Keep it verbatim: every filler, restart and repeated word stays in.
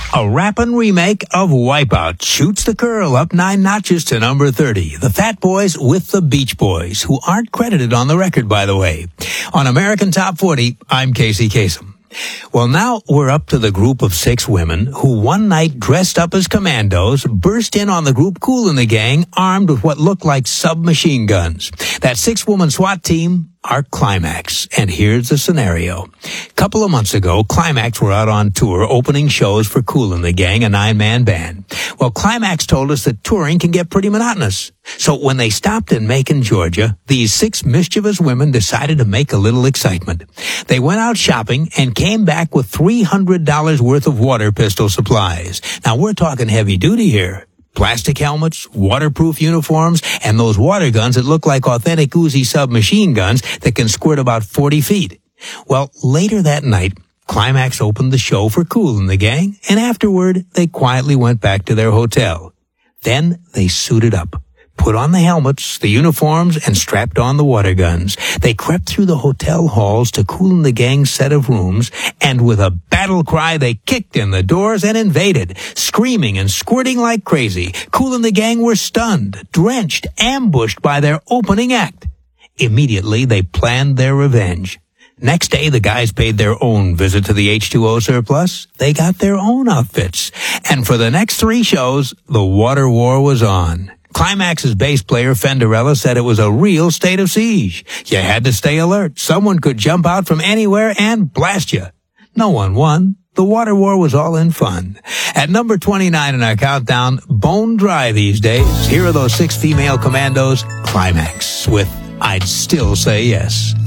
A rappin' remake of Wipeout shoots the curl up nine notches to number thirty. The Fat Boys with the Beach Boys, who aren't credited on the record, by the way. On American Top forty, I'm Casey Kasem. Well, now we're up to the group of six women who one night dressed up as commandos burst in on the group Kool and the Gang armed with what looked like submachine guns. That six-woman SWAT team are Climax, and here's the scenario. Couple of months ago, Climax were out on tour opening shows for Kool and the Gang, a nine-man band. Well, Climax told us that touring can get pretty monotonous. So when they stopped in Macon, Georgia, these six mischievous women decided to make a little excitement. They went out shopping and came back with three hundred dollars worth of water pistol supplies. Now, we're talking heavy duty here. Plastic helmets, waterproof uniforms, and those water guns that look like authentic Uzi submachine guns that can squirt about forty feet. Well, later that night, Climax opened the show for Kool and the Gang, and afterward, they quietly went back to their hotel. Then they suited up, put on the helmets, the uniforms, and strapped on the water guns. They crept through the hotel halls to Kool and the Gang's set of rooms, and with a battle cry, they kicked in the doors and invaded, screaming and squirting like crazy. Kool and the Gang were stunned, drenched, ambushed by their opening act. Immediately, they planned their revenge. Next day, the guys paid their own visit to the H two O surplus. They got their own outfits. And for the next three shows, the water war was on. Climax's bass player, Fenderella, said it was a real state of siege. You had to stay alert. Someone could jump out from anywhere and blast you. No one won. The water war was all in fun. At number twenty-nine in our countdown, bone dry these days, here are those six female commandos, Climax, with I'd Still Say Yes.